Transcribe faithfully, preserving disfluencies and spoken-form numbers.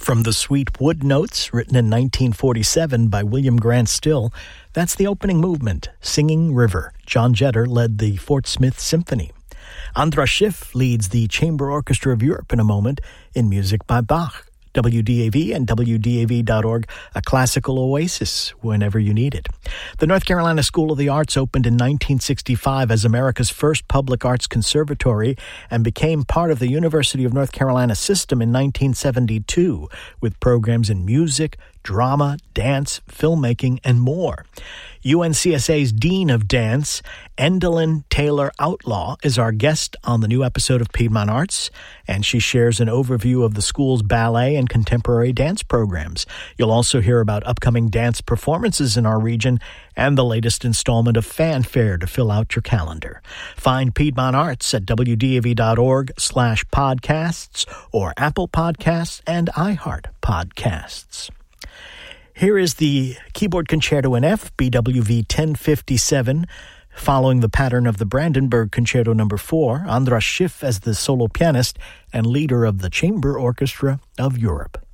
From the Sweet Wood Notes, written in nineteen forty-seven by William Grant Still, that's the opening movement, Singing River. John Jeter led the Fort Smith Symphony. Andras Schiff leads the Chamber Orchestra of Europe in a moment in music by Bach. W D A V and W D A V dot org, a classical oasis whenever you need it. The North Carolina School of the Arts opened in nineteen sixty-five as America's first public arts conservatory and became part of the University of North Carolina system in nineteen seventy-two with programs in music, drama, dance, filmmaking, and more. U N C S A's Dean of Dance, Endalyn Taylor Outlaw, is our guest on the new episode of Piedmont Arts, and she shares an overview of the school's ballet and contemporary dance programs. You'll also hear about upcoming dance performances in our region and the latest installment of Fanfare to fill out your calendar. Find Piedmont Arts at W D A V dot org slash podcasts or Apple Podcasts and iHeart Podcasts. Here is the keyboard concerto in F, B W V ten fifty-seven, following the pattern of the Brandenburg Concerto number four, Andras Schiff as the solo pianist and leader of the Chamber Orchestra of Europe.